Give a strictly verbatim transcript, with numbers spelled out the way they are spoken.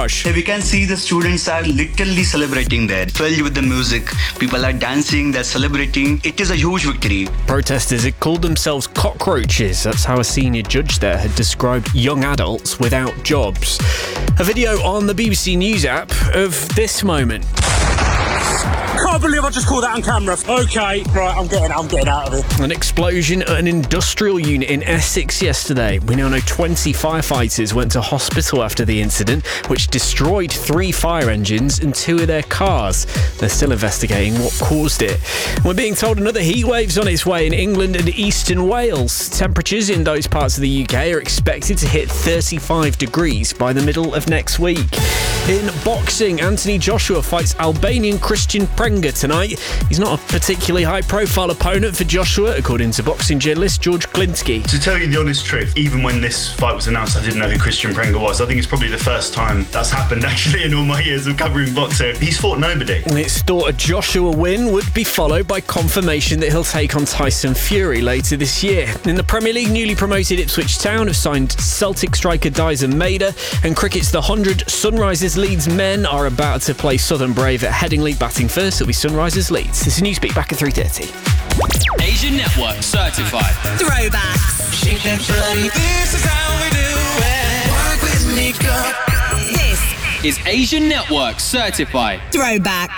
Raj. We can see the students are literally celebrating there, filled with the music. People are dancing, they're celebrating. It is a huge victory. Protesters had called themselves cockroaches. That's how a senior judge there had described young adults without jobs. A video on the B B C News app of this moment. Can't believe I just called that on camera. Okay, right, I'm getting, I'm getting out of it. An explosion at an industrial unit in Essex yesterday. We now know twenty firefighters went to hospital after the incident, which destroyed three fire engines and two of their cars. They're still investigating what caused it. We're being told another heatwave's on its way in England and eastern Wales. Temperatures in those parts of the U K are expected to hit thirty-five degrees by the middle of next week. In boxing, Anthony Joshua fights Albanian Christian Prenga tonight. He's not a particularly high-profile opponent for Joshua, according to boxing journalist George Klinsky. To tell you the honest truth, even when this fight was announced, I didn't know who Christian Prenga was. I think it's probably the first time that's happened, actually, in all my years of covering boxing. He's fought nobody. And it's thought a Joshua win would be followed by confirmation that he'll take on Tyson Fury later this year. In the Premier League, newly promoted Ipswich Town have signed Celtic striker Dyson Maeda, and cricket's the one hundred Sunrisers Leeds men are about to play Southern Brave at Headingley. Batting first, it'll be Sunrisers Leeds. This is Newsbeat, back at three thirty. Asian Network certified. Throwbacks. This is how we do it. Work with Nico. This is Asian Network certified. Throwbacks.